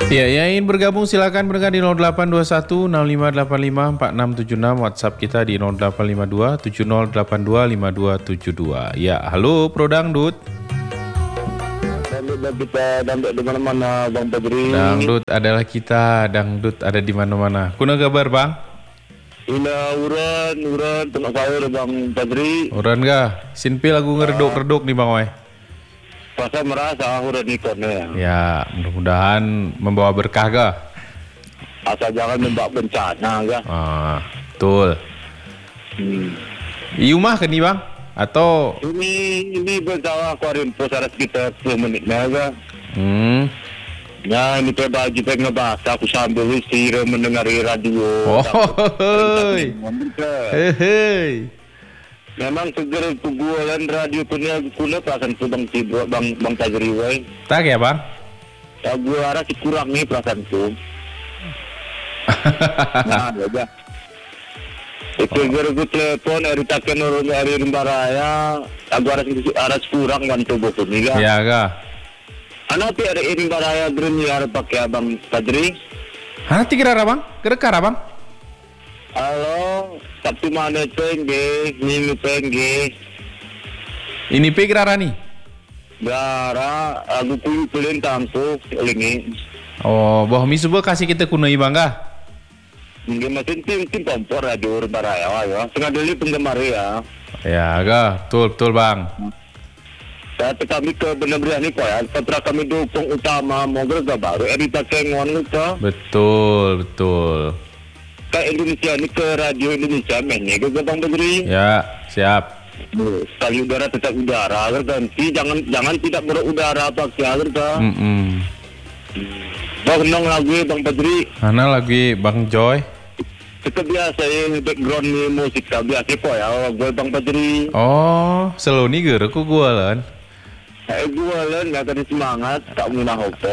Ya, yang ingin bergabung silakan bergabung di 0821 6585 4676, WhatsApp kita di 0852 7082 5272. Ya, halo Pro Dangdut. Dangdut kita dangdut di mana-mana Bang Padri. Dangdut adalah kita, dangdut ada di mana-mana. Kuna kabar Bang? Ina uran tengah sayur Bang Padri. Uran ga? Sinpi lagu ngereduk-reduk nih Bang Wai. Pasal merasa uran ikon ya. Ya, mudah-mudahan membawa berkah ga? Asal jangan membawa bencana ga. Betul. Iumah ke nih Bang? Atau Ini bersama akuarium posaras kita 10 menit ga. Ya ini baju pengen ngebahas aku sambil istirahat mendengari radio. Hei. Memang segera kubualan radio punya kuna perasaan ku Bang Cibro Bang Tajri wai. Tak ya Bang? Tak gua arah kurang nih perasaan ku. Nah, ya. Itu gara ku telepon dari taken orang dari Rimbaraya, aku arah kurang kan tubuh tu ni ga. Ya ga. Ano pi ada Rimbaraya berniar pakai Abang Tajri? Nanti kira Bang? Kira Bang? Halo, Sabtu mana pengge, Minggu pengge. Ini kira nih? Gara, aku kuyu pelin tampu, lingi. Oh, boh misuba kasih kita kunai bangga. Mungkin masih tim kompor radio Rimbaraya ya. Setengah dulu penggemar ya. Ya ga, betul Bang. Saat kami ke benar-benar ni ya, setelah kami dukung utama mobil baru Erita Kengon itu. Betul. Ke Indonesia ni ke radio Indonesia mainnya ke Bang Badri. Ya, siap. Sekali udara tetap udara, ganti jangan tidak berudara pakai agar kan. Bang lagu Bang Badri. Mana lagi Bang Joy? Kita biasa ya background ni musik biasa kok ya gue Bang Badri. Oh, selalu nih aku gua lan. Gue lah nggak tadi semangat, tak minah hope.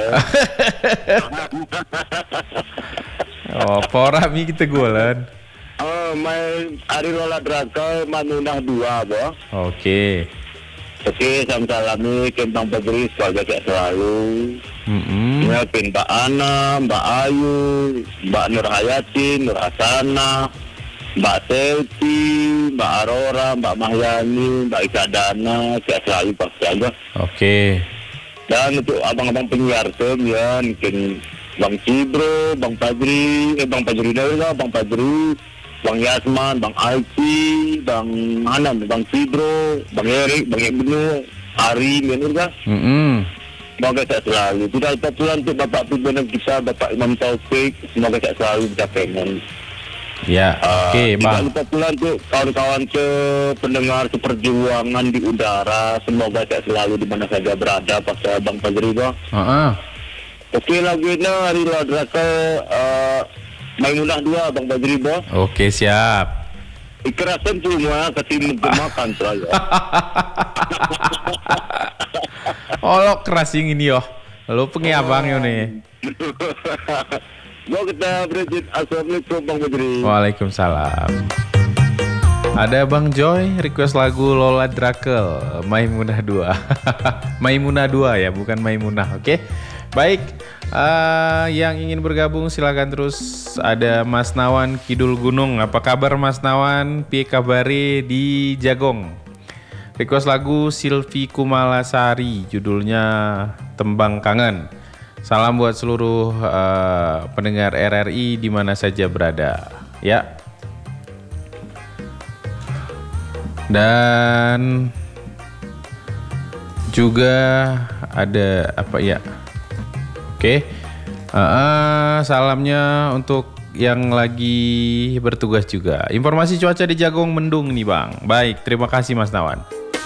Oh, pora mi kita gua lan. Main Ari Lola Draka Manunah 2 boh. Oke, sama-salami ke Bang Padri sebagai selalu. Ngapin Mbak Ana, Mbak Ayu, Mbak Nur Hayati, Nur Hasana, Mbak Selti, Mbak Aurora, Mbak Mahyani, Mbak Ika Dana, sehat selalu pasti aja. Oke. Dan untuk abang-abang penyiar ya, mungkin Bang Cibro, Bang Padri Dawila, Bang Padri, Bang Yasman, Bang Aiki, Bang Hanan, Bang Cibro, Bang Erik, Bang Ibnu, Ari, menurut kan? Semoga sehat selalu. Tidak lupa pula untuk Bapak Pimpinan kita, Bapak Imam Taufik, semoga sehat selalu bisa pengen. Ya, oke Bang. Tidak lupa pula untuk kawan-kawan ke pendengar seperjuangan di udara, semoga sehat selalu di mana saja berada, pasal Bang Padri Bang. Oke, lagu ini Ari Ladraka Maimunah 2 Bang Badri Bos. Oke, siap. Ikerasan semua ketimbang makan saya. Olok keras yang ini yo. Lalu pengiabang yo nih. Mau kita berizin. Assalamualaikum Bang Badri. Waalaikumsalam. Ada Bang Joy request lagu Lola Drakel Maimunah 2. Maimunah 2 ya, bukan Maimunah. Oke. Baik, yang ingin bergabung silakan terus. Ada Mas Nawan Kidul Gunung. Apa kabar Mas Nawan? Piye kabari di Jagong? Request lagu Silvi Kumalasari, judulnya Tembang Kangen. Salam buat seluruh pendengar RRI di mana saja berada. Ya. Dan juga ada apa ya? Oke, salamnya untuk yang lagi bertugas juga. Informasi cuaca di Jagong mendung nih Bang. Baik, terima kasih Mas Nawan.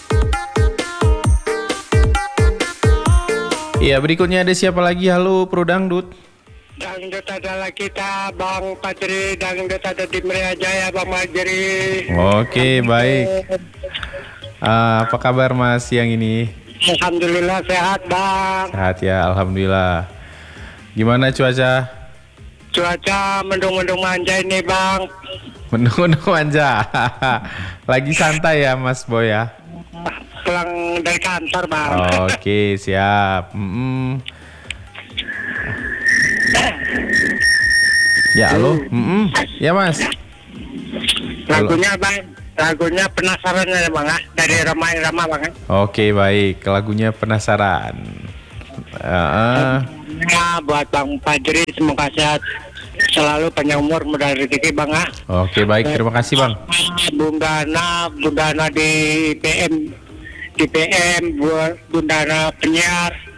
Iya, berikutnya ada siapa lagi? Halo Pro Dangdut. Dangdut adalah kita Bang Padri, dangdut ada di Meriah Jaya Bang Majri. Oke, baik. Apa kabar Mas siang ini? Alhamdulillah sehat Bang. Sehat ya, alhamdulillah. Gimana cuaca? Cuaca mendung-mendung manja ini Bang. Mendung-mendung manja. Lagi santai ya Mas Boy ya? Pulang dari kantor Bang. Oke, siap. Ya, halo. Ya, Mas. Lagunya bang, lagunya penasaran ya bang, dari Roma Irama bang. Oke, baik. Lagunya Penasaran. Ya, buat Bang Fajri semoga sehat selalu, panjang umur, mudah rezeki bang. Oke, baik. Terima kasih, Bang. Bundana di PM, buat Bundana penyiar.